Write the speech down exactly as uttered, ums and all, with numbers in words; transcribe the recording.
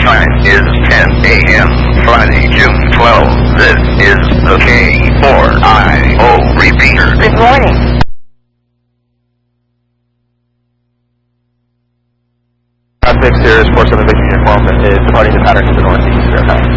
time is ten A M Friday, June twelfth. This is the K four I O repeater. Good morning. Six here is four seven Victor Uniform is departing the pattern to the northeast.